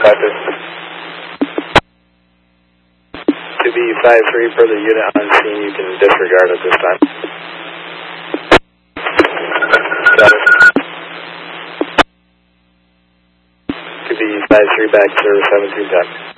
2B53 for the unit on scene, you can disregard at this time. Got it. 2B53 back to service 1710.